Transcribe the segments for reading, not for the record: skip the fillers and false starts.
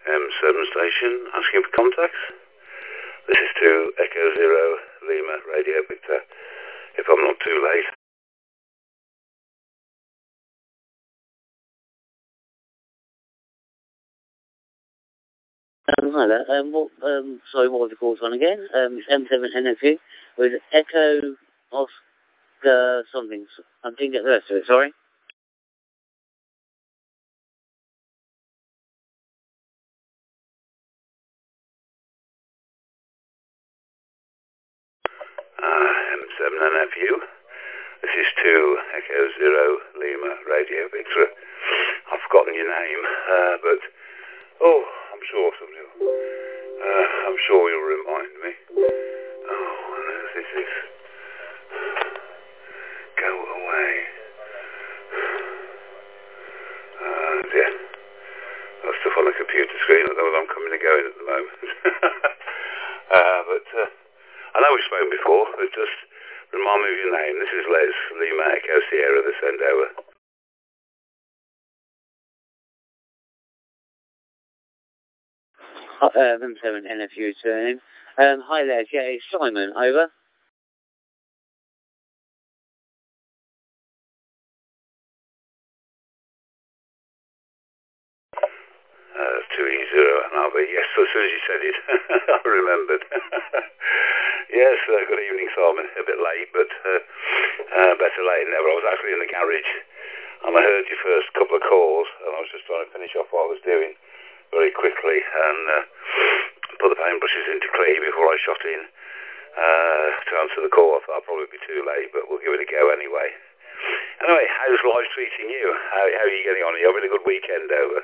M7 station, asking for contacts. This is to Echo Zero Lima Radio Victor, if I'm not too late. Hi there. Sorry, what was the call on again? It's M7 NFU with Echo Oscar something. I didn't get the rest of it, sorry. M7 NFU. This is to Echo Zero Lima Radio Victor. I've forgotten your name, but I'm sure somebody will. I'm sure you'll remind me. Oh, what on earth is this? Go away. Dear. There's stuff on the computer screen. I don't know whether I'm coming and going at the moment. But I know we've spoken before, but just remind me of your name. This is Les, Lima Echo Sierra, the send over. M7 NFU turning. Hi Les, yeah, it's Simon, over. And I'll be, yes, as soon as you said it, I remembered. Yes, good evening, Simon. A bit late, but better late than never. I was actually in the garage, and I heard your first couple of calls, and I was just trying to finish off what I was doing very quickly, and put the paintbrushes into clay before I shot in to answer the call. I thought I'd probably be too late, but we'll give it a go anyway. Anyway, how's life treating you? How are you getting on? Are you having a good weekend over?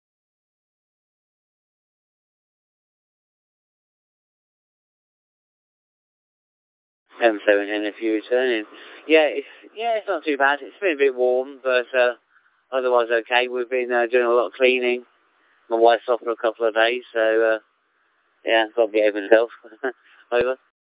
M7 NFU turning. Yeah, it's not too bad. It's been a bit warm, but otherwise okay. We've been doing a lot of cleaning. My wife's off for a couple of days, so yeah, got to be over myself. Over.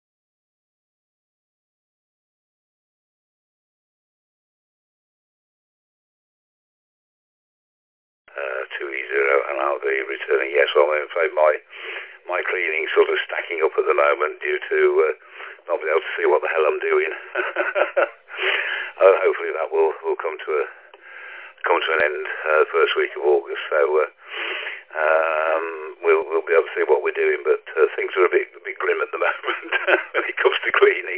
2E0, and I'll be returning. Yes, well, I'm afraid my cleaning sort of stacking up at the moment due to not being able to see what the hell I'm doing. Hopefully that will come to an end first week of August. So we'll be able to see what we're doing, but things are a bit grim at the moment when it comes to cleaning.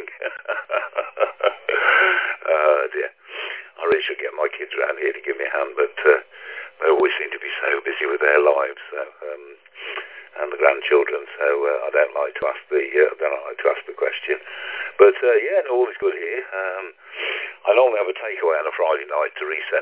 Dear, I really should get my kids around here to give me a hand, but they always seem to be so busy with their lives, so, and the grandchildren. So I don't like to ask the question. But yeah, no, all is good here. I normally have a takeaway on a Friday night to reset